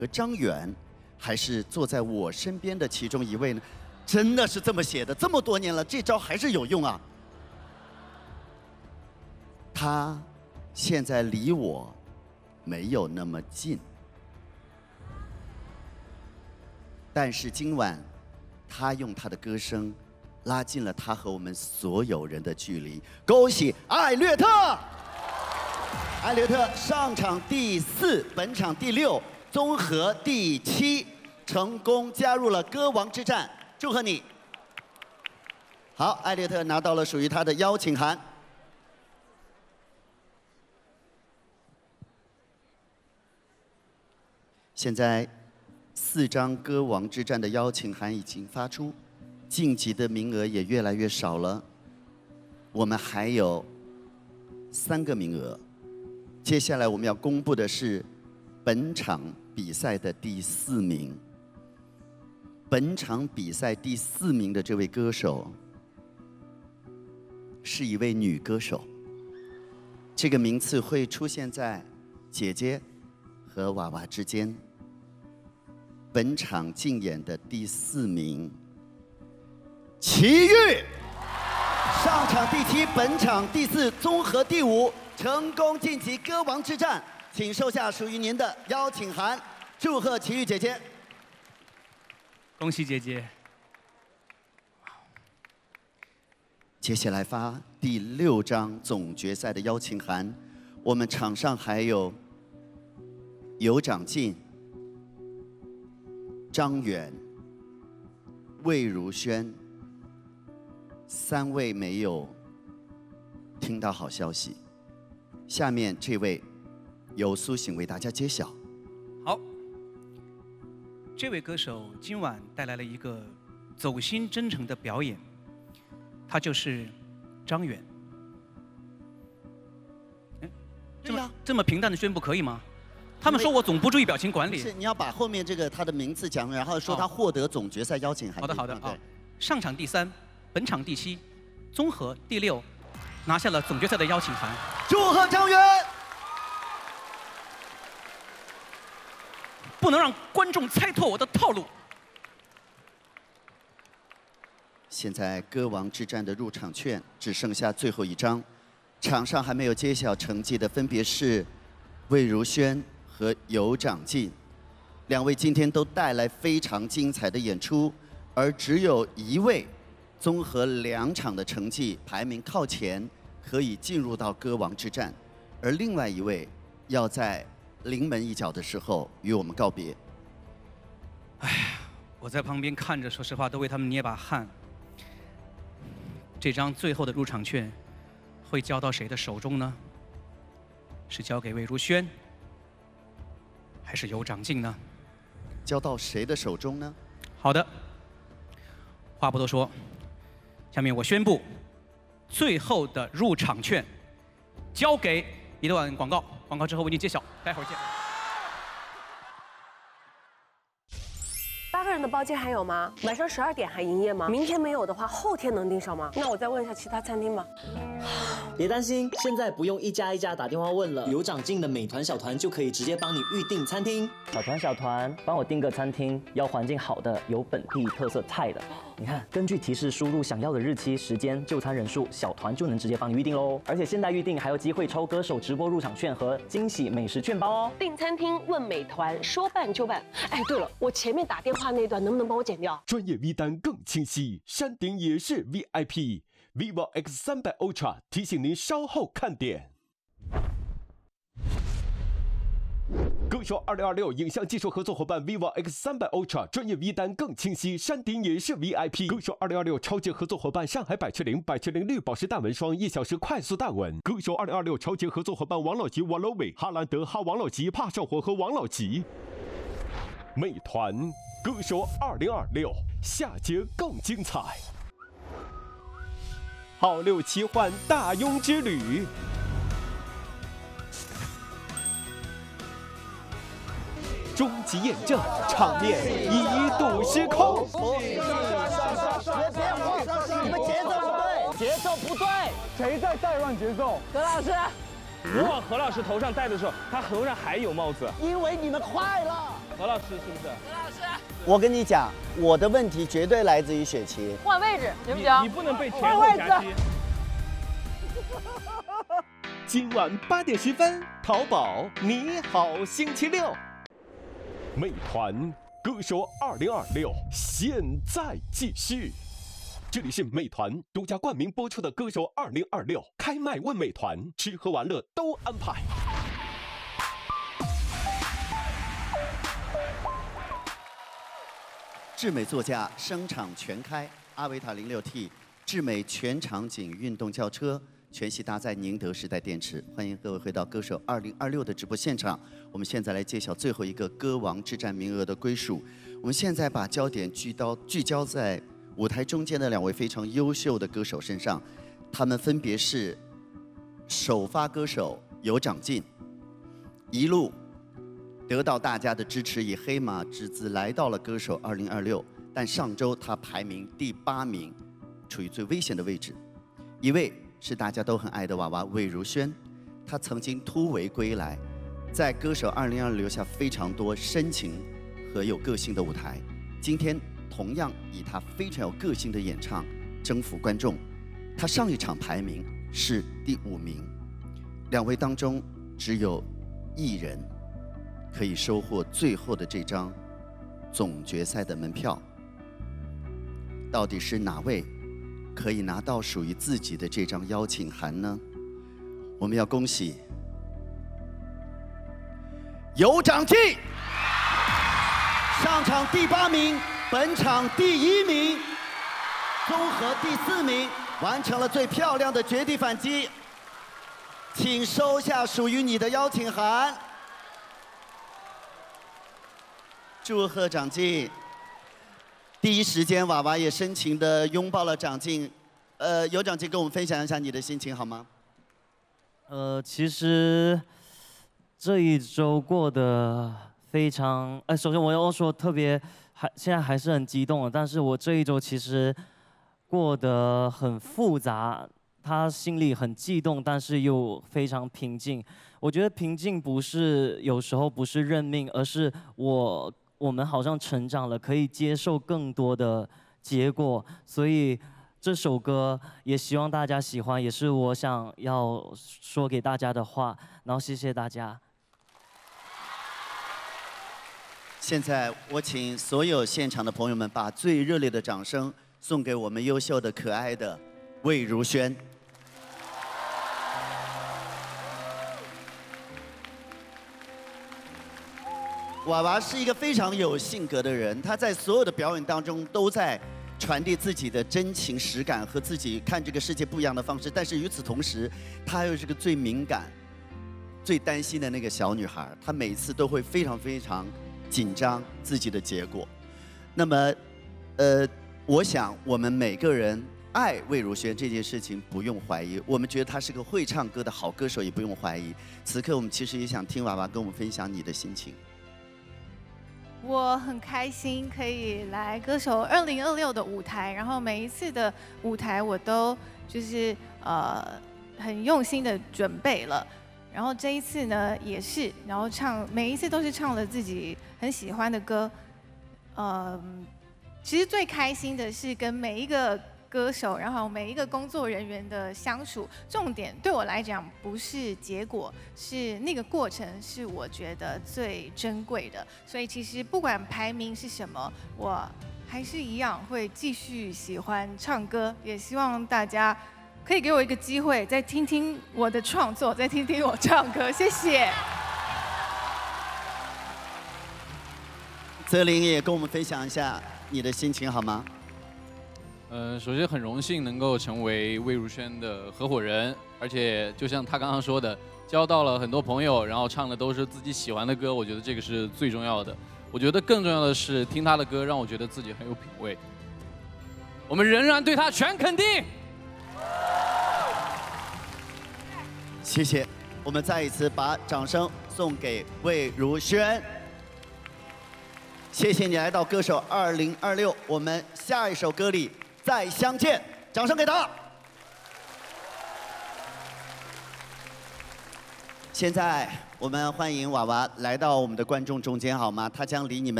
和张远，还是坐在我身边的其中一位呢？真的是这么写的，这么多年了，这招还是有用啊。他现在离我没有那么近，但是今晚他用他的歌声拉近了他和我们所有人的距离。恭喜艾略特！艾略特上场第4，本场第6，综合第7，成功加入了歌王之战，祝贺你！好，艾略特拿到了属于他的邀请函。现在4张歌王之战的邀请函已经发出，晋级的名额也越来越少了。我们还有3个名额。接下来我们要公布的是本场比赛的第4名。本场比赛第4名的这位歌手是一位女歌手，这个名次会出现在姐姐和娃娃之间。本场竞演的第4名，齐豫，上场第7，本场第4，综合第5，成功晋级歌王之战，请收下属于您的邀请函，祝贺齐豫姐姐！ 恭喜姐姐！ 接下来发第6张总决赛的邀请函，我们场上还有尤长靖、张远、魏如萱3位没有听到好消息。下面这位由苏醒为大家揭晓。 好，这位歌手今晚带来了一个走心真诚的表演，他就是张远。这么平淡的宣布可以吗？他们说我总不注意表情管理。 是，你要把后面这个他的名字讲，然后说他获得总决赛邀请函。 好的好的啊，上场第3，本场第7，综合第6，拿下了总决赛的邀请函。 祝贺张远！ 不能让观众猜透我的套路。 现在歌王之战的入场券只剩下最后1张，场上还没有揭晓成绩的分别是魏如萱和尤长靖，2位今天都带来非常精彩的演出，而只有1位综合2场的成绩排名靠前，可以进入到歌王之战，而另外1位要在临门一脚的时候与我们告别。 哎呀，我在旁边看着，说实话都为他们捏把汗。这张最后的入场券会交到谁的手中呢？是交给魏如萱，还是尤长靖呢？ 交到谁的手中呢？ 好的，话不多说，下面我宣布，最后的入场券交给一段广告，广告之后为您揭晓，待会儿见。 8个人的包间还有吗？晚上12点还营业吗？明天没有的话，后天能订上吗？那我再问一下其他餐厅吧。 别担心，现在不用一家一家打电话问了，有长进的美团小团就可以直接帮你预订餐厅。 小团，帮我订个餐厅，要环境好的，有本地特色菜的。你看，根据提示输入想要的日期、时间、就餐人数，小团就能直接帮你预定喽。而且现在预定还有机会抽歌手直播入场券和惊喜美食券包哦。 订餐厅问美团，说办就办。哎，对了，我前面打电话那段能不能帮我剪掉？ 专业 V 单更清晰，山顶也是 VIP。vivo X300 Ultra 提醒您稍后看点。歌手2026影像技术合作伙伴 vivo X300 Ultra 专业 V 单更清晰，山顶也是 VIP。歌手2026超级合作伙伴上海百雀羚绿宝石大纹霜1小时快速大纹。歌手2026超级合作伙伴王老吉、王老伟、哈兰德、哈王老吉、怕上火和王老吉。美团歌手2026下节更精彩。好六奇幻大庸之旅，终极验证，场面一度失控。 别慌，你们节奏不对，节奏不对， 谁在带乱节奏？ 何老师， 我往何老师头上戴的时候，他头上还有帽子。 因为你们快了。 何老师是不是？ 我跟你讲，我的问题绝对来自于雪琪。 换位置行不行？ 你不能被前后夹击。 今晚8点10分，淘宝你好星期六，美团歌手2026现在继续。这里是美团独家冠名播出的《歌手2026》，开麦问美团，吃喝玩乐都安排。 智美座驾声场全开，阿维塔06T 智美全场景运动轿车，全系搭载宁德时代电池。欢迎各位回到《歌手2026》的直播现场。我们现在来揭晓最后一个歌王之战名额的归属。我们现在把焦点聚焦在舞台中间的2位非常优秀的歌手身上，他们分别是首发歌手有长进，一路得到大家的支持，以黑马之姿来到了歌手2026，但上周他排名第8名，处于最危险的位置。一位是大家都很爱的娃娃魏如萱，她曾经突围归来，在歌手2026留下非常多深情和有个性的舞台。今天同样以她非常有个性的演唱征服观众。她上一场排名是第5名，2位当中只有1人可以收获最后的这张总决赛的门票。到底是哪位可以拿到属于自己的这张邀请函呢？我们要恭喜有长进，上场第8名，本场第1名，综合第4名，完成了最漂亮的绝地反击。请收下属于你的邀请函。祝贺长进！第一时间，娃娃也深情地拥抱了长进。有长进跟我们分享一下你的心情好吗？ 其实这一周过得非常……首先我要说特别，现在还是很激动的，但是我这一周其实过得很复杂，他心里很激动，但是又非常平静。我觉得平静有时候不是认命，而是我们好像成长了，可以接受更多的结果，所以这首歌也希望大家喜欢，也是我想要说给大家的话。然后谢谢大家。 现在我请所有现场的朋友们把最热烈的掌声送给我们优秀的、可爱的魏如萱。娃娃是一个非常有性格的人，他在所有的表演当中都在传递自己的真情实感和自己看这个世界不一样的方式，但是与此同时，她又是个最敏感、最担心的那个小女孩，她每次都会非常非常紧张自己的结果。那么，我想我们每个人爱魏如萱这件事情不用怀疑，我们觉得她是个会唱歌的好歌手也不用怀疑。此刻我们其实也想听娃娃跟我们分享你的心情。 我很开心可以来歌手2026的舞台，然后每一次的舞台我都就是很用心的准备了，然后这一次呢也是，然后每一次都是唱了自己很喜欢的歌，其实最开心的是跟每一个歌手，然后每一个工作人员的相处，重点对我来讲不是结果，是那个过程是我觉得最珍贵的。所以其实不管排名是什么，我还是一样会继续喜欢唱歌，也希望大家可以给我一个机会，再听听我的创作，再听听我唱歌。谢谢。 泽林也跟我们分享一下你的心情好吗？ 首先很荣幸能够成为魏如萱的合伙人，而且就像他刚刚说的，交到了很多朋友，然后唱的都是自己喜欢的歌，我觉得这个是最重要的。我觉得更重要的是听他的歌，让我觉得自己很有品味。我们仍然对他全肯定。 谢谢，我们再一次把掌声送给魏如萱。谢谢你来到歌手2026，我们下一首歌里再相见，掌声给他。现在我们欢迎娃娃来到我们的观众中间，好吗？他将离你们。